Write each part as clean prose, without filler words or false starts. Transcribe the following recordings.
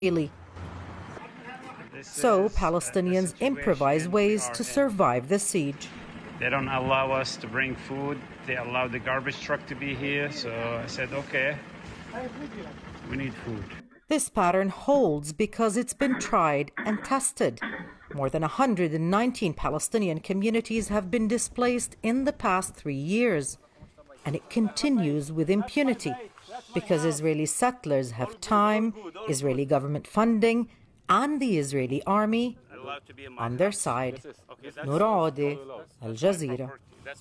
So Palestinians improvise ways to survive the siege. They don't allow us to bring food. They allow the garbage truck to be here. So I said, okay, we need food. This pattern holds because it's been tried and tested. More than 119 Palestinian communities have been displaced in the past 3 years. And it continues with impunity because Israeli settlers have time, Israeli government funding, and the Israeli army on their side. Noor Audi, Al Jazeera.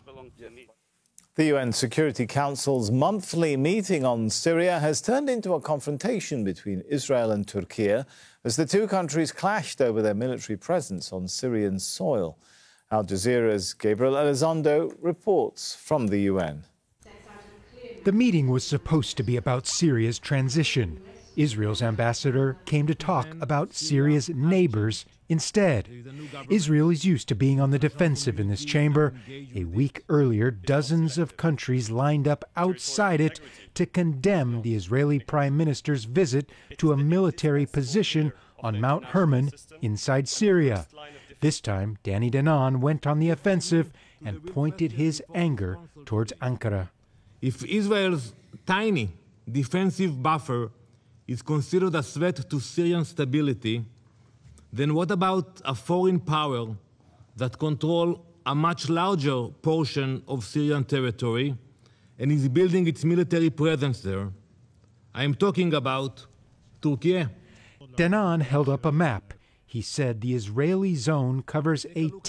The UN Security Council's monthly meeting on Syria has turned into a confrontation between Israel and Turkey as the two countries clashed over their military presence on Syrian soil. Al Jazeera's Gabriel Elizondo reports from the UN. The meeting was supposed to be about Syria's transition. Israel's ambassador came to talk about Syria's neighbors instead. Israel is used to being on the defensive in this chamber. A week earlier, dozens of countries lined up outside it to condemn the Israeli prime minister's visit to a military position on Mount Hermon inside Syria. This time, Danny Danon went on the offensive and pointed his anger towards Ankara. If Israel's tiny defensive buffer is considered a threat to Syrian stability, then what about a foreign power that controls a much larger portion of Syrian territory and is building its military presence there? I am talking about Turkey. Danon held up a map. He said the Israeli zone covers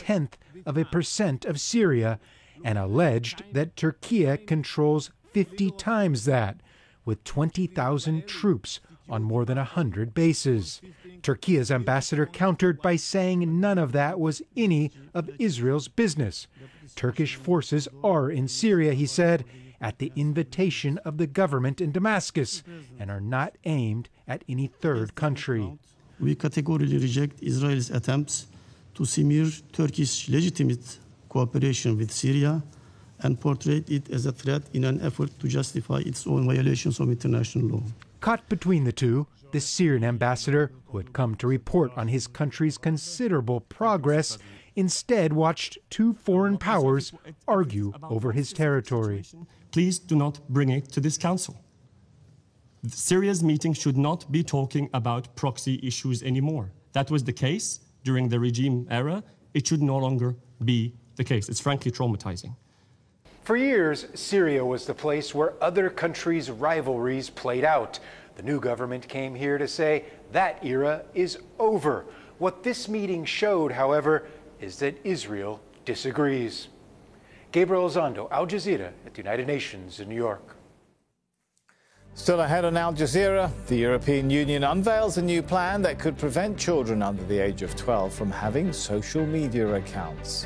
0.1% of Syria and alleged that Turkey controls 50 times that, with 20,000 troops on more than 100 bases. Turkey's ambassador countered by saying none of that was any of Israel's business. Turkish forces are in Syria, he said, at the invitation of the government in Damascus, and are not aimed at any third country. We categorically reject Israel's attempts to smear Turkey's legitimate cooperation with Syria and portray it as a threat in an effort to justify its own violations of international law. Caught between the two, the Syrian ambassador, who had come to report on his country's considerable progress, instead watched two foreign powers argue over his territory. Please do not bring it to this council. Syria's meeting should not be talking about proxy issues anymore. That was the case during the regime era. It should no longer be the case. It's frankly traumatizing. For years, Syria was the place where other countries' rivalries played out. The new government came here to say that era is over. What this meeting showed, however, is that Israel disagrees. Gabriel Elizondo, Al Jazeera at the United Nations in New York. Still ahead on Al Jazeera, the European Union unveils a new plan that could prevent children under the age of 12 from having social media accounts.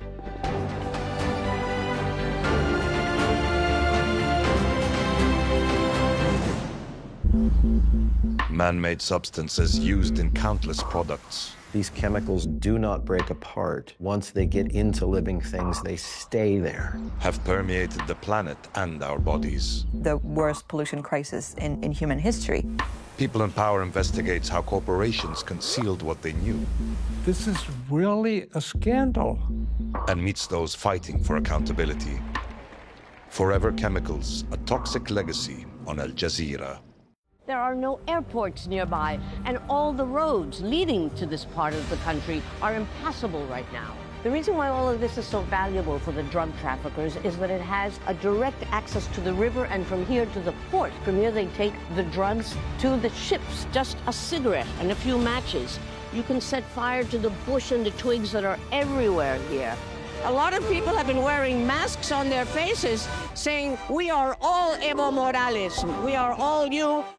Man-made substances used in countless products. These chemicals do not break apart. Once they get into living things, they stay there. Have permeated the planet and our bodies. The worst pollution crisis in human history. People in Power investigates how corporations concealed what they knew. This is really a scandal. And meets those fighting for accountability. Forever Chemicals, a toxic legacy on Al Jazeera. There are no airports nearby, and all the roads leading to this part of the country are impassable right now. The reason why all of this is so valuable for the drug traffickers is that it has a direct access to the river and from here to the port. From here they take the drugs to the ships. Just a cigarette and a few matches. You can set fire to the bush and the twigs that are everywhere here. A lot of people have been wearing masks on their faces saying, we are all Evo Morales, we are all you.